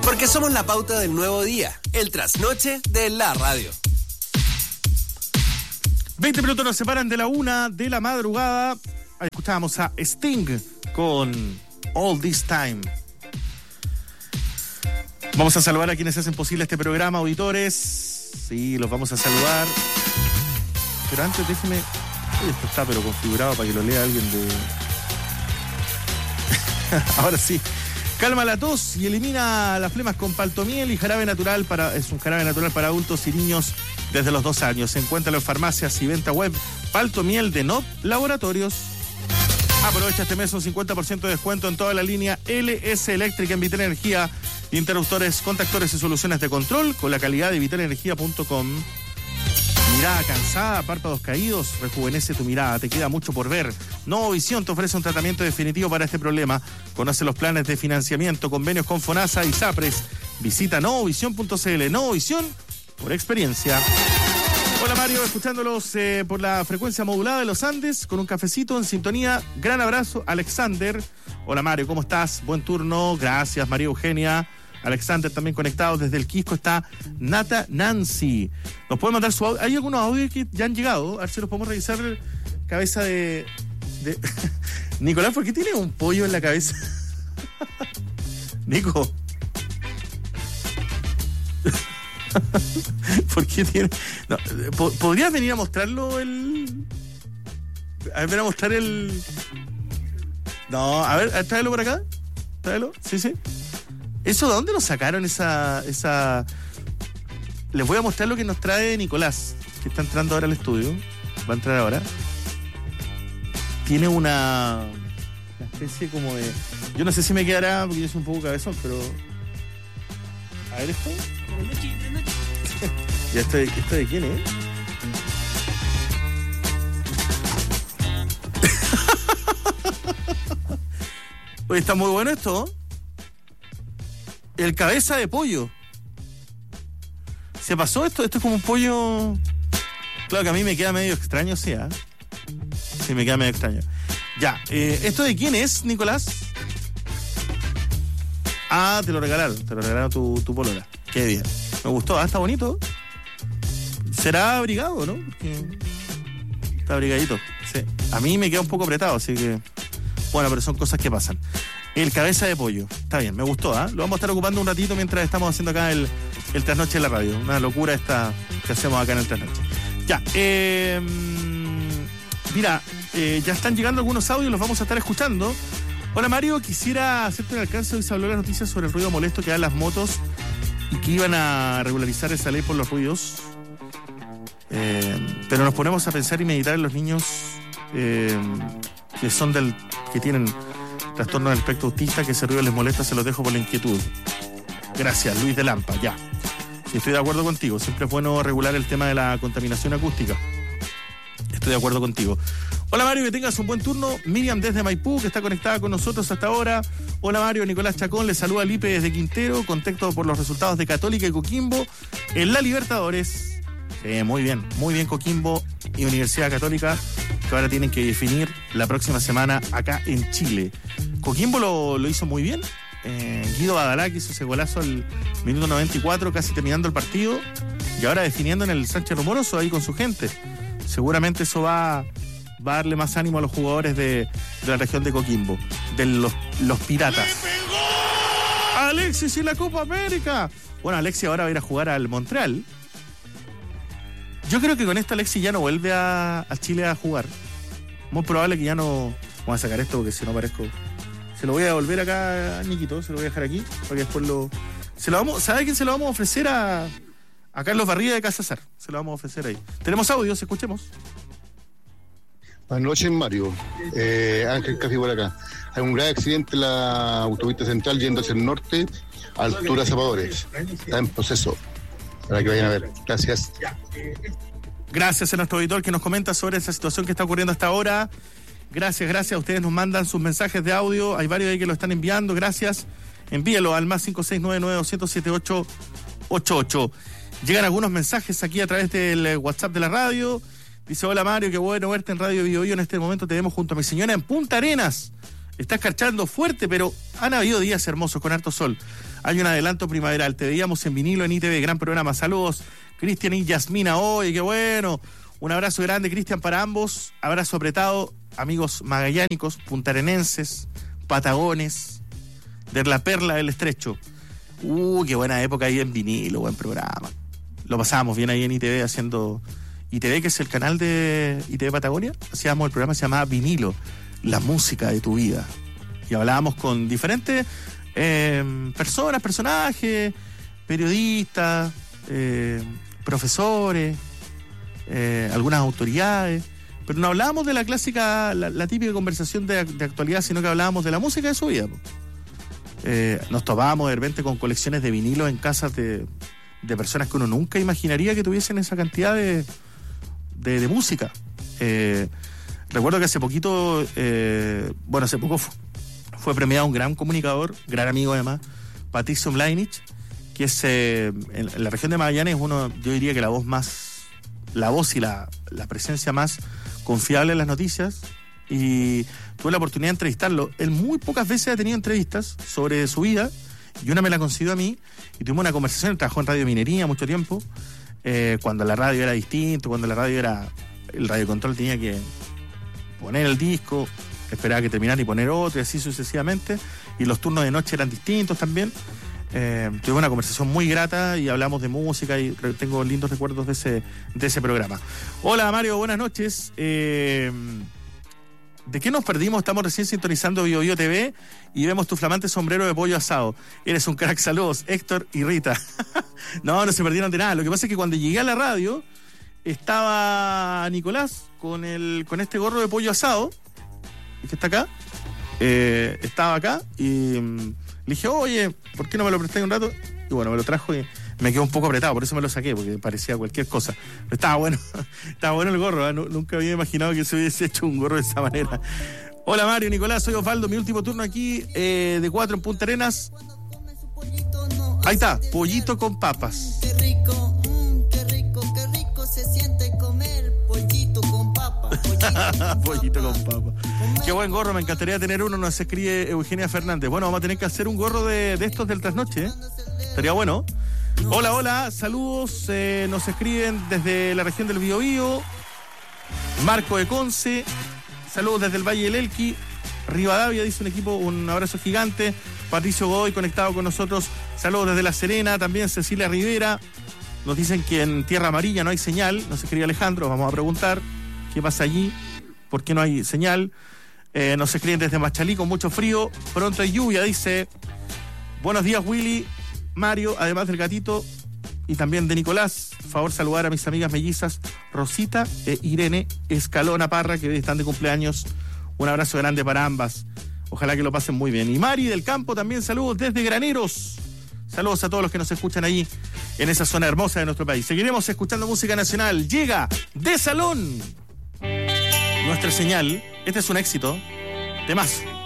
Porque somos la pauta del nuevo día, el trasnoche de la radio. 20 minutos nos separan de la 1 de la madrugada. Ahí escuchábamos a Sting con All This Time. Vamos a saludar a quienes hacen posible este programa, auditores. Sí, los vamos a saludar. Pero antes déjeme... Esto está pero configurado para que lo lea alguien de... Ahora sí. Calma la tos y elimina las flemas con paltomiel y jarabe natural es un jarabe natural para adultos y niños desde los 2 años. Se encuentra en farmacias y venta web. Paltomiel de NOP Laboratorios. Aprovecha este mes un 50% de descuento en toda la línea LS Eléctrica en Vital Energía. Interruptores, contactores y soluciones de control con la calidad de vitalenergia.com. Mirada cansada, párpados caídos, rejuvenece tu mirada, te queda mucho por ver. Novovisión te ofrece un tratamiento definitivo para este problema. Conoce los planes de financiamiento, convenios con FONASA y SAPRES. Visita novovisión.cl. Novovisión por experiencia. Hola Mario, escuchándolos por la frecuencia modulada de los Andes, con un cafecito en sintonía. Gran abrazo, Alexander. Hola Mario, ¿cómo estás? Buen turno, gracias María Eugenia. Alexander también conectado desde el Quisco está Nata Nancy. Nos puede mandar su audio. Hay algunos audios que ya han llegado. A ver si los podemos revisar. Cabeza de... Nicolás, ¿por qué tiene un pollo en la cabeza? Nico. ¿Por qué tiene...? No, ¿podrías venir a mostrarlo el...? A ver, ven a mostrar el... No, a ver, tráelo por acá. Tráelo, sí. ¿Eso de dónde lo sacaron esa...? Les voy a mostrar lo que nos trae Nicolás, que está entrando ahora al estudio. Va a entrar ahora. Tiene una especie como de... Yo no sé si me quedará, porque yo soy un poco cabezón, pero... A ver esto. ¿Y esto de quién es? Oye, está muy bueno esto. El cabeza de pollo. ¿Se pasó esto? Esto es como un pollo... Claro que a mí me queda medio extraño, sí, ¿eh? Sí, me queda medio extraño. Ya, ¿esto de quién es, Nicolás? Ah, te lo regalaron tu polola. Qué bien. Me gustó, está bonito. Será abrigado, ¿no? Porque está abrigadito. Sí. A mí me queda un poco apretado, así que... Bueno, pero son cosas que pasan. El cabeza de pollo. Está bien, me gustó, ¿ah? Lo vamos a estar ocupando un ratito mientras estamos haciendo acá el trasnoche en la radio. Una locura esta que hacemos acá en el trasnoche. Ya, mira, ya están llegando algunos audios, los vamos a estar escuchando. Hola Mario, quisiera hacerte un alcance. Hoy se habló de las noticias sobre el ruido molesto que dan las motos y que iban a regularizar esa ley por los ruidos. Pero nos ponemos a pensar y meditar en los niños que tienen trastorno del espectro autista, que ese ruido les molesta. Se los dejo por la inquietud. Gracias, Luis de Lampa. Ya. Sí, estoy de acuerdo contigo. Siempre es bueno regular el tema de la contaminación acústica. Estoy de acuerdo contigo. Hola Mario, que tengas un buen turno. Miriam desde Maipú, que está conectada con nosotros hasta ahora. Hola Mario, Nicolás Chacón le saluda a Lipe desde Quintero. Contexto por los resultados de Católica y Coquimbo en la Libertadores. Muy bien Coquimbo y Universidad Católica, que ahora tienen que definir la próxima semana acá en Chile. Coquimbo lo hizo muy bien. Guido Badalá, que hizo ese golazo al minuto 94, casi terminando el partido, y ahora definiendo en el Sánchez Rumoroso ahí con su gente. Seguramente eso va a darle más ánimo a los jugadores de la región de Coquimbo, de los Piratas. Alexis y la Copa América. Bueno, Alexis ahora va a ir a jugar al Montreal. Yo creo que con esto Alexis ya no vuelve a Chile a jugar. Muy probable que ya no... Vamos a sacar esto porque si no parezco... Se lo voy a devolver acá a Niquito, se lo voy a dejar aquí, para que después ¿sabe quién se lo vamos a ofrecer? A Carlos Barriga de Casazar. Se lo vamos a ofrecer ahí. Tenemos audios, escuchemos. Buenas noches, Mario. Ángel Casi por acá. Hay un grave accidente en la autopista central yendo hacia el norte, altura Zapadores. Está en proceso, para que vayan a ver. Gracias. Gracias a nuestro auditor que nos comenta sobre esa situación que está ocurriendo hasta ahora. Gracias. Ustedes nos mandan sus mensajes de audio. Hay varios ahí que lo están enviando. Gracias. Envíelo al más 56992007888. Llegan algunos mensajes aquí a través del WhatsApp de la radio. Dice: hola Mario, qué bueno verte en Radio Bio. En este momento te vemos junto a mi señora en Punta Arenas. Está escarchando fuerte, pero han habido días hermosos con harto sol. Hay un adelanto primaveral. Te veíamos en vinilo en ITV. Gran programa. Saludos, Cristian y Yasmina. Oye, qué bueno. Un abrazo grande, Cristian, para ambos. Abrazo apretado, amigos magallánicos, puntarenenses, patagones, de la perla del estrecho. Qué buena época ahí en vinilo, buen programa. Lo pasábamos bien ahí en ITV haciendo... ITV, que es el canal de ITV Patagonia, hacíamos el programa, se llamaba Vinilo, la música de tu vida. Y hablábamos con diferentes personas, personajes, periodistas, profesores, algunas autoridades, pero no hablábamos de la clásica, la típica conversación de actualidad, sino que hablábamos de la música de su vida. Nos topábamos de repente con colecciones de vinilos en casas de personas que uno nunca imaginaría que tuviesen esa cantidad de música. Recuerdo que hace poquito, hace poco fue premiado un gran comunicador, gran amigo además, Patricio Mladenich, que es en la región de Magallanes uno, yo diría que la voz y la presencia más confiable en las noticias, y tuve la oportunidad de entrevistarlo. Él muy pocas veces ha tenido entrevistas sobre su vida, y una me la concedió a mí, y tuvimos una conversación. Él trabajó en Radio Minería mucho tiempo, cuando la radio era distinto, cuando la radio era... el radiocontrol tenía que poner el disco, esperaba que terminara y poner otro, y así sucesivamente, y los turnos de noche eran distintos también. Tuve una conversación muy grata y hablamos de música y tengo lindos recuerdos de ese programa. Hola Mario, buenas noches. ¿De qué nos perdimos? Estamos recién sintonizando Bio Bio TV y vemos tu flamante sombrero de pollo asado. Eres un crack, saludos, Héctor y Rita. No se perdieron de nada. Lo que pasa es que cuando llegué a la radio estaba Nicolás con este gorro de pollo asado, que está acá. Estaba acá y le dije, oye, ¿por qué no me lo prestáis un rato? Y bueno, me lo trajo y me quedó un poco apretado, por eso me lo saqué, porque parecía cualquier cosa. Pero estaba bueno el gorro, ¿eh? Nunca había imaginado que se hubiese hecho un gorro de esa manera. Hola Mario, Nicolás, soy Osvaldo, mi último turno aquí de 4 en Punta Arenas. Ahí está, pollito con papas. Qué rico se siente comer pollito con papas. Pollito con papas. Qué buen gorro, me encantaría tener uno, nos escribe Eugenia Fernández. Bueno, vamos a tener que hacer un gorro de estos del trasnoche, ¿eh? Estaría bueno. Hola, saludos, nos escriben desde la región del Biobío. Marco de Conce, saludos desde el Valle del Elqui. Rivadavia dice un equipo, un abrazo gigante. Patricio Godoy conectado con nosotros, saludos desde La Serena. También Cecilia Rivera, nos dicen que en Tierra Amarilla no hay señal, nos escribe Alejandro, vamos a preguntar qué pasa allí, por qué no hay señal. Nos escriben desde Machalí con mucho frío, pronto hay lluvia, dice. Buenos días Willy, Mario, además del gatito y también de Nicolás. Favor saludar a mis amigas mellizas Rosita e Irene Escalona Parra, que hoy están de cumpleaños. Un abrazo grande para ambas, ojalá que lo pasen muy bien. Y Mari del Campo también, saludos desde Graneros. Saludos a todos los que nos escuchan ahí en esa zona hermosa de nuestro país. Seguiremos escuchando música nacional. Llega de Salón nuestra señal. Este es un éxito. Temazo.